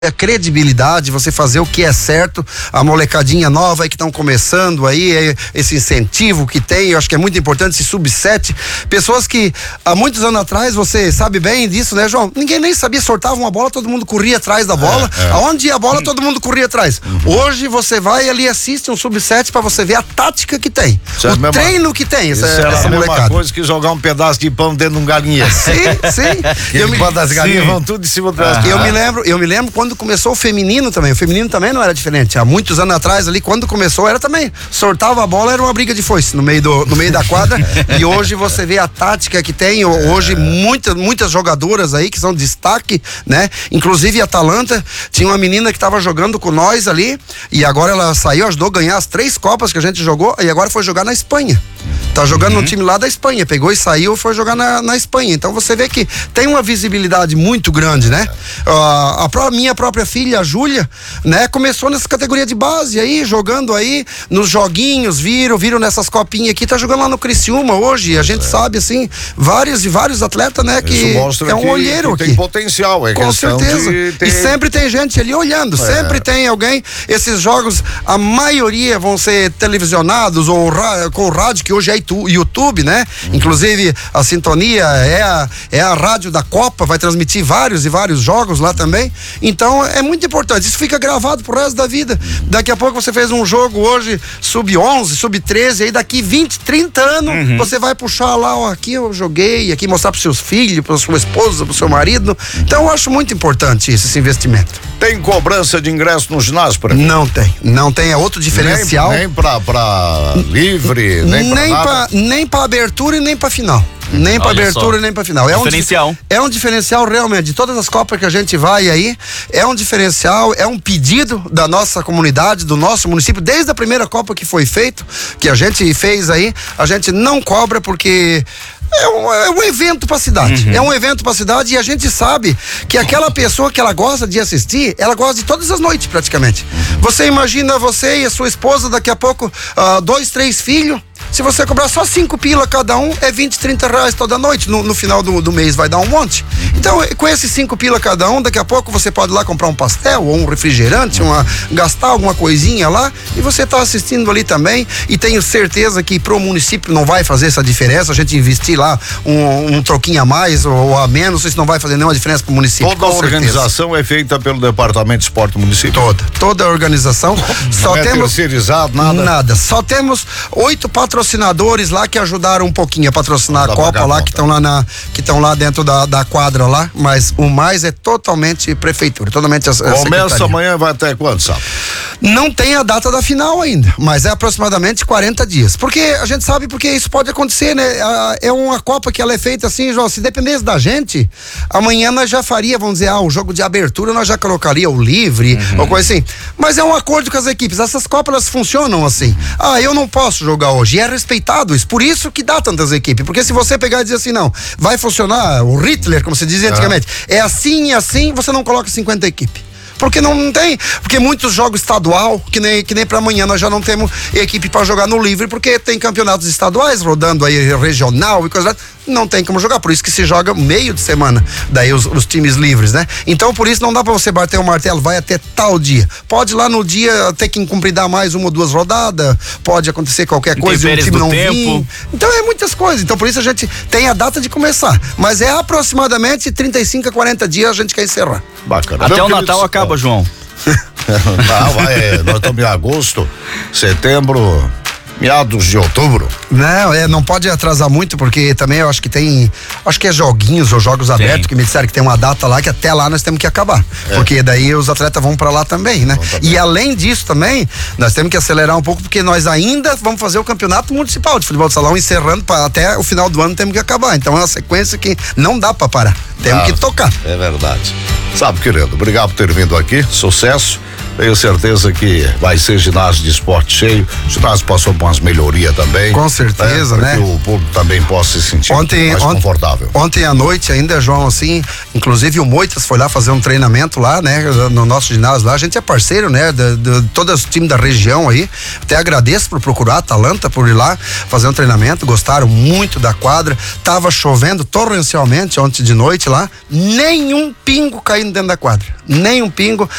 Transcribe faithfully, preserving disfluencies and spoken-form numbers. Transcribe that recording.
a credibilidade, você fazer o que é certo, a molecadinha nova aí que estão começando aí, é esse incentivo que tem, eu acho que é muito importante esse sub sete, pessoas que há muitos anos atrás, você sabe bem disso, né, João? Ninguém nem sabia, sortava uma bola, todo mundo corria atrás da bola, é, é. aonde ia a bola, todo mundo corria atrás. Uhum. Hoje você vai ali, assiste um sub sete pra você ver a tática que tem, isso o é mesma, treino que tem, essa, essa é a molecada. mesma coisa que jogar um pedaço de pão dentro de um galinheiro. Sim, sim. eu me, das galinhas sim. vão tudo em cima do ah. Eu me lembro, eu me lembro quando começou o feminino também, o feminino também não era diferente, há muitos anos atrás ali, quando começou era também, sortava a bola, era uma briga de foice no meio, do, no meio da quadra e hoje você vê a tática que tem, hoje muitas, muitas jogadoras aí que são destaque, né, inclusive a Atalanta, tinha uma menina que estava jogando com nós ali e agora ela saiu, ajudou a ganhar as três copas que a gente jogou e agora foi jogar na Espanha, tá jogando uhum. no time lá da Espanha, pegou e saiu, foi jogar na, na Espanha, então você vê que tem uma visibilidade muito grande, né, uh, a pró- minha própria filha, a Júlia, né, começou nessa categoria de base aí, jogando aí nos joguinhos, viram, viram nessas copinhas aqui, tá jogando lá no Criciúma hoje, a gente é. sabe assim, vários e vários atletas, né, que, que é um que, olheiro que aqui. Tem potencial, é com certeza. Ter... E sempre tem gente ali olhando, é. sempre tem alguém, esses jogos, a maioria vão ser televisionados ou ra- com o rádio, que hoje é YouTube, né, hum. inclusive a Sintonia é a, é a rádio da Copa, vai transmitir vários e vários jogos lá também, então é muito importante, isso fica gravado pro resto da vida. Daqui a pouco você fez um jogo hoje sub onze, sub treze, aí daqui vinte, trinta anos uhum. você vai puxar lá, ó, aqui eu joguei, aqui mostrar pros seus filhos, pra sua esposa, pro seu marido. Então eu acho muito importante isso, esse investimento. Tem cobrança de ingresso no ginásio, por exemplo? Não tem, não tem, é outro diferencial. Nem, nem pra, pra livre, nem, nem pra, pra nem pra abertura e nem pra final. Nem pra Olha abertura só. nem pra final. É diferencial. Um, é um diferencial realmente. De todas as Copas que a gente vai aí, é um diferencial, é um pedido da nossa comunidade, do nosso município, desde a primeira Copa que foi feito, que a gente fez aí, a gente não cobra porque é um, é um evento pra cidade. Uhum. É um evento pra cidade e a gente sabe que aquela pessoa que ela gosta de assistir, ela gosta de todas as noites praticamente. Você imagina você e a sua esposa daqui a pouco, uh, dois, três filhos. Se você cobrar só cinco pila cada um, é vinte, trinta reais toda noite. No, no final do, do mês vai dar um monte. Então, com esses cinco pila cada um, daqui a pouco você pode ir lá comprar um pastel ou um refrigerante, uma, gastar alguma coisinha lá e você tá assistindo ali também. E tenho certeza que pro município não vai fazer essa diferença. A gente investir lá um, um troquinho a mais ou, ou a menos, isso não vai fazer nenhuma diferença pro município. Toda a organização é feita pelo Departamento de Esporte do município? Toda. Toda a organização. Só não é temos. terceirizado, nada? Nada. Só temos oito patrocinadores patrocinadores lá que ajudaram um pouquinho a patrocinar a Copa lá, que estão lá na, que estão lá dentro da, da quadra lá, mas o mais é totalmente prefeitura, totalmente a, a Começa secretaria. Amanhã, vai até quando, sabe? Não tem a data da final ainda, mas é aproximadamente quarenta dias, porque a gente sabe porque isso pode acontecer, né? É uma Copa que ela é feita assim, João, se dependesse da gente, amanhã nós já faria, vamos dizer, ah, o jogo de abertura nós já colocaria o livre, uhum. ou coisa assim, mas é um acordo com as equipes, essas Copas elas funcionam assim, ah, eu não posso jogar hoje, e é respeitado isso, por isso que dá tantas equipes, porque se você pegar e dizer assim, não, vai funcionar o Hitler, como se dizia antigamente, é, é assim e assim, você não coloca cinquenta equipes. Porque não, não tem, porque muitos jogos estadual, que nem, que nem pra amanhã nós já não temos equipe para jogar no livre, porque tem campeonatos estaduais rodando aí, regional e coisa, não tem como jogar, por isso que se joga meio de semana, daí os, os times livres, né? Então por isso não dá pra você bater o martelo, vai até tal dia, pode lá no dia ter que cumprir dar mais uma ou duas rodadas, pode acontecer qualquer coisa e o time não vir, então é muitas coisas, então por isso a gente tem a data de começar, mas é aproximadamente trinta e cinco a quarenta dias a gente quer encerrar. Bacana. Até Meu o Natal querido, acaba, João. Não, vai, nós estamos em agosto, setembro, meados de outubro. Não, é, não pode atrasar muito, porque também eu acho que tem, acho que é joguinhos ou jogos tem. abertos, que me disseram que tem uma data lá que até lá nós temos que acabar, é. porque daí os atletas vão pra lá também, né? Também. E além disso também, nós temos que acelerar um pouco, porque nós ainda vamos fazer o campeonato municipal de futebol de salão, encerrando pra, até o final do ano temos que acabar, então é uma sequência que não dá pra parar, temos ah, que tocar. É verdade. Sabe, querido, obrigado por ter vindo aqui, sucesso. Tenho certeza que vai ser ginásio de esporte cheio. O ginásio passou por umas melhorias também. Com certeza, né? Para que o público também possa se sentir ontem, mais ontem, confortável. Ontem à noite ainda, João, assim, inclusive o Moitas foi lá fazer um treinamento lá, né? No nosso ginásio lá. A gente é parceiro, né? De, de, de todo o time da região aí. Até agradeço por procurar a Atalanta por ir lá fazer um treinamento. Gostaram muito da quadra. Tava chovendo torrencialmente ontem de noite lá. Nenhum pingo caiu caindo dentro da quadra. Nem um pingo.